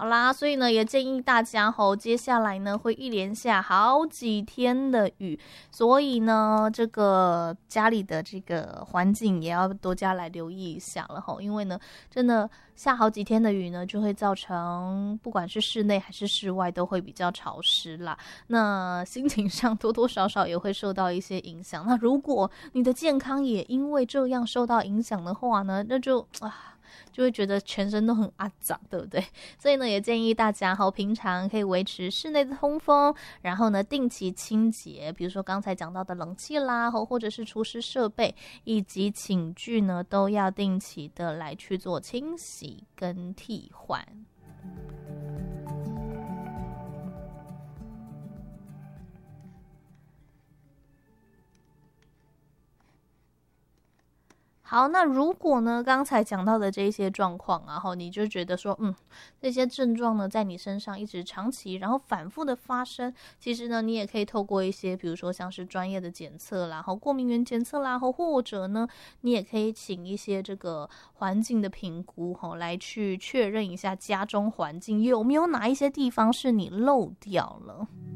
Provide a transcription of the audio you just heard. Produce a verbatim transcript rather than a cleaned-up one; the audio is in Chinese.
好啦，所以呢，也建议大家吼，接下来呢会一连下好几天的雨，所以呢，这个家里的这个环境也要多加来留意一下了吼，因为呢，真的下好几天的雨呢，就会造成不管是室内还是室外都会比较潮湿啦。那心情上多多少少也会受到一些影响。那如果你的健康也因为这样受到影响的话呢，那就啊。就会觉得全身都很阿杂，对不对？所以呢，也建议大家好，平常可以维持室内的通风，然后呢，定期清洁，比如说刚才讲到的冷气啦，或者是除湿设备，以及寝具呢，都要定期的来去做清洗跟替换。好，那如果呢，刚才讲到的这些状况，然后你就觉得说，嗯，这些症状呢，在你身上一直长期，然后反复的发生，其实呢，你也可以透过一些，比如说像是专业的检测啦，然后过敏原检测啦，或者呢，你也可以请一些这个环境的评估，吼，来去确认一下家中环境有没有哪一些地方是你漏掉了。